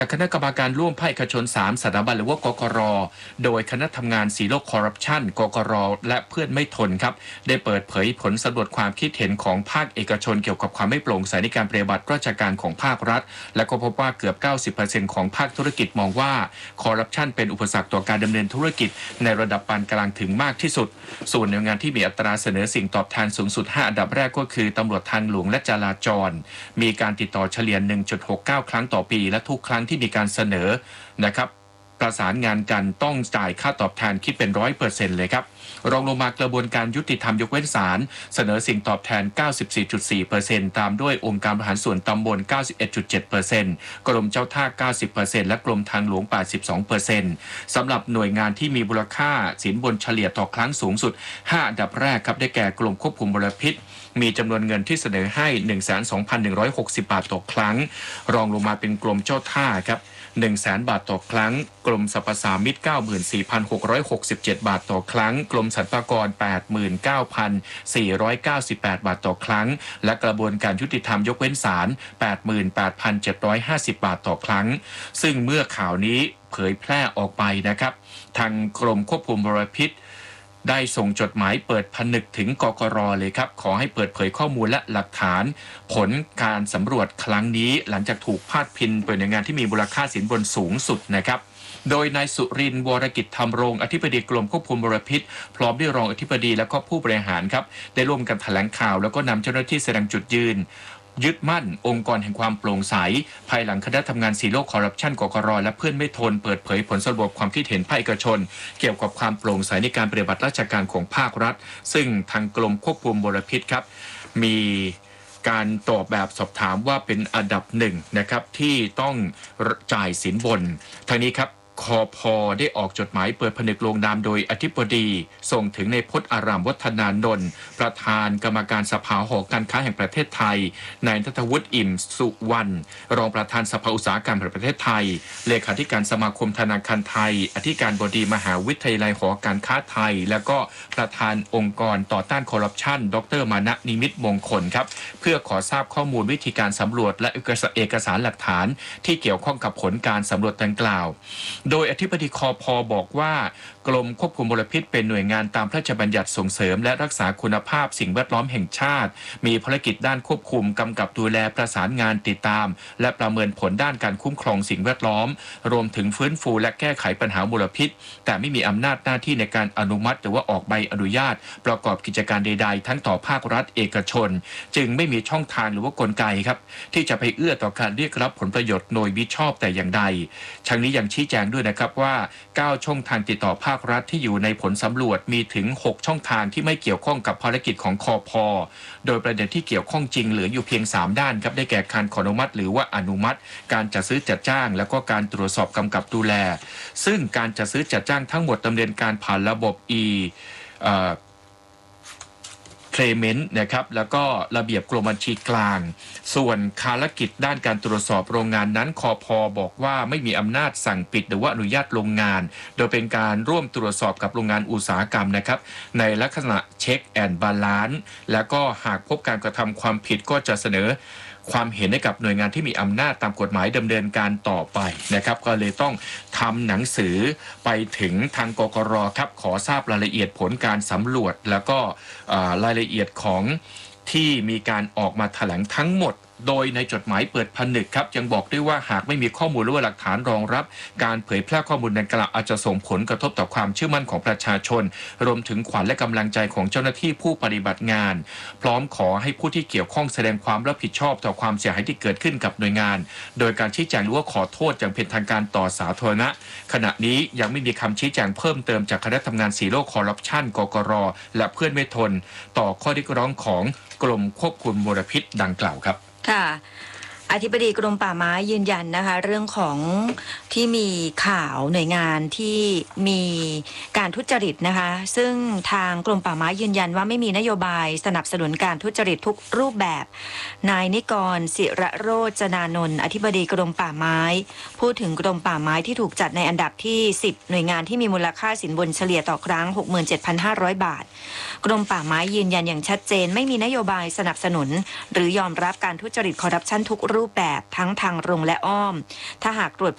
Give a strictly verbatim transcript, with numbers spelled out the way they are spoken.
คณะกรรมการร่วมภาคเอกชนสามสถาบันหรือว่ากกรโดยคณะทำงานสีโลกคอร์รัปชันกกรและเพื่อนไม่ทนครับได้เปิดเผยผลสำรวจความคิดเห็นของภาคเอกชนเกี่ยวกับความไม่โปร่งใสในการปฏิบัติราชการของภาครัฐและก็พบว่าเกือบ เก้าสิบเปอร์เซ็นต์ ของภาคธุรกิจมองว่าคอร์รัปชันเป็นอุปสรรคต่อการดำเนินธุรกิจในระดับปานกลางถึงมากที่สุดส่วนหน่วยงานที่มีอัตราเสนอสิ่งตอบแทนสูงสุดห้าอันดับแรกก็คือตำรวจทางหลวงและจราจรมีการติดต่อเฉลี่ย หนึ่งจุดหกเก้า ครั้งต่อปีและทุกครั้งที่มีการเสนอนะครับประสานงานกันต้องจ่ายค่าตอบแทนคิดเป็น ร้อยเปอร์เซ็นต์ เลยครับรองลงมากระบวนการยุติธรรมยกเว้นศาลเสนอสิ่งตอบแทน เก้าสิบสี่จุดสี่เปอร์เซ็นต์ ตามด้วยองค์การบริหารส่วนตำบล เก้าสิบเอ็ดจุดเจ็ดเปอร์เซ็นต์ กรมเจ้าท่า เก้าสิบเปอร์เซ็นต์ และกรมทางหลวง แปดสิบสองเปอร์เซ็นต์ สำหรับหน่วยงานที่มีมูลค่าสินบนเฉลี่ยต่อครั้งสูงสุดห้าอันดับแรกครับได้แก่กรมควบคุมมลพิษมีจำนวนเงินที่เสนอให้ หนึ่งแสนสองพันหนึ่งร้อยหกสิบ บาทต่อครั้งรองลงมาเป็นกรมเจ้าท่าครับหนึ่งแสนบาทต่อครั้งกรมสรรพสามิต เก้าหมื่นสี่พันหกร้อยหกสิบเจ็ด บาทต่อครั้งกรมสรรพากร แปดหมื่นเก้าพันสี่ร้อยเก้าสิบแปด บาทต่อครั้งและกระบวนการยุติธรรมยกเว้นศาล แปดหมื่นแปดพันเจ็ดร้อยห้าสิบ บาทต่อครั้งซึ่งเมื่อข่าวนี้เผยแพร่ออกไปนะครับทางกรมควบคุมมลพิษได้ส่งจดหมายเปิดผนึกถึงกกร.เลยครับขอให้เปิดเผยข้อมูลและหลักฐานผลการสำรวจครั้งนี้หลังจากถูกพาดพิงเป็นหน่วยงานที่มีมูลค่าสินบนสูงสุดนะครับโดยนายสุรินทร์วรกิจธรรมรงค์อธิบดีกรมควบคุมมลพิษพร้อมด้วยรองอธิบดีและก็ผู้บริหารครับได้ร่วมกันแถลงข่าวแล้วก็นำเจ้าหน้าที่แสดงจุดยืนยึดมั่นองค์กรแห่งความโปร่งใสภายหลังคณะทำงานสีโลกคอร์รัปชันกกรและเพื่อนไม่ทนเปิดเผยผลสำรวจความคิดเห็นภาคเอกชนเกี่ยวกับความโปร่งใสในการปฏิบัติราชการของภาครัฐซึ่งทางกรมควบคุมมลพิษครับมีการตอบแบบสอบถามว่าเป็นอันดับหนึ่งนะครับที่ต้องจ่ายสินบนทางนี้ครับคพ.ได้ออกจดหมายเปิดผนึกลงนามโดยอธิบดีส่งถึงในพจน์อารามวัฒนานนท์ประธานกรรมการสภาหอการค้าแห่งประเทศไทยนายณัฐวุฒิอิ่มสุวรรณรองประธานสภาอุตสาหกรรมแห่งประเทศไทยเลขาธิการสมาคมธนาคารไทยอธิการบดีมหาวิทยาลัยหอการค้าไทยแล้วก็ประธานองค์กรต่อต้านคอร์รัปชันดรมานะนิมิตมงคลครับเพื่อขอทราบข้อมูลวิธีการสำรวจและเอกสารหลักฐานที่เกี่ยวข้องกับผลการสำรวจดังกล่าวโดยอธิบดีคพ.บอกว่ากรมควบคุมมลพิษเป็นหน่วยงานตามพระราชบัญญัติส่งเสริมและรักษาคุณภาพสิ่งแวดล้อมแห่งชาติมีภารกิจด้านควบคุมกำกับดูแลประสานงานติดตามและประเมินผลด้านการคุ้มครองสิ่งแวดล้อมรวมถึงฟื้นฟูและแก้ไขปัญหามลพิษแต่ไม่มีอำนาจหน้าที่ในการอนุมัติหรือว่าออกใบอนุญาตประกอบกิจการใดๆทั้งต่อภาครัฐเอกชนจึงไม่มีช่องทางหรือว่ากลไกครับที่จะไปเอื้อต่อการเรียกรับผลประโยชน์โดยมิชอบแต่อย่างใดทั้งนี้ยังชี้แจงด้วยนะครับว่าเก้าช่องทางติดต่อภาครัฐที่อยู่ในผลสำรวจมีถึงหกช่องทางที่ไม่เกี่ยวข้องกับภารกิจของคพ.โดยประเด็นที่เกี่ยวข้องจริงเหลืออยู่เพียงสามด้านครับได้แก่การขออนุมัติหรือว่าอนุมัติการจัดซื้อจัดจ้างแล้วก็การตรวจสอบกำกับดูแลซึ่งการจัดซื้อจัดจ้างทั้งหมดดำเนินการผ่านระบบ e เอ่อเคลเมนต์นะครับแล้วก็ระเบียบกรมบัญชีกลางส่วนภารกิจด้านการตรวจสอบโรงงานนั้นคพ.บอกว่าไม่มีอำนาจสั่งปิดหรือว่าอนุญาตโรงงานโดยเป็นการร่วมตรวจสอบกับโรงงานอุตสาหกรรมนะครับในลักษณะเช็คแอนด์บาลานซ์แล้วก็หากพบการกระทำความผิดก็จะเสนอความเห็นให้กับหน่วยงานที่มีอำนาจตามกฎหมายดำเนินการต่อไปนะครับก็เลยต้องทำหนังสือไปถึงทางกกร.ครับขอทราบรายละเอียดผลการสำรวจแล้วก็รายละเอียดของที่มีการออกมาแถลงทั้งหมดโดยในจดหมายเปิดผนึกครับยังบอกด้วยว่าหากไม่มีข้อมูลหรือว่าหลักฐานรองรับการเผยแพร่ข้อมูลดังกล่าวอาจจะส่งผลกระทบต่อความเชื่อมั่นของประชาชนรวมถึงขวัญและกำลังใจของเจ้าหน้าที่ผู้ปฏิบัติงานพร้อมขอให้ผู้ที่เกี่ยวข้องแสดงความรับผิดชอบต่อความเสียหายที่เกิดขึ้นกับหน่วยงานโดยการชี้แจงหรือว่าขอโทษอย่างเป็นทางการต่อสาธารณะขณะนี้ยังไม่มีคำชี้แจงเพิ่มเติมจากคณะทำงานสีโลกคอร์รัปชันกกร.และเพื่อนไม่ทนต่อข้อเรียกร้องของกรมควบคุมมลพิษดังกล่าวครับค่ะอธิบดีกรมป่าไม้ยืนยันนะคะเรื่องของที่มีข่าวหน่วยงานที่มีการทุจริตนะคะซึ่งทางกรมป่าไม้ยืนยันว่าไม่มีนโยบายสนับสนุนการทุจริตทุกรูปแบบนายนิกรศิระโรจนานนท์อธิบดีกรมป่าไม้พูดถึงกรมป่าไม้ที่ถูกจัดในอันดับที่สิบหน่วยงานที่มีมูลค่าสินบนเฉลี่ยต่อครั้ง หกหมื่นเจ็ดพันห้าร้อย บาทกรมป่าไม้ยืนยันอย่างชัดเจนไม่มีนโยบายสนับสนุนหรือยอมรับการทุจริตคอร์รัปชันทุกรูปแบบทั้งทางตรงและอ้อมถ้าหากตรวจ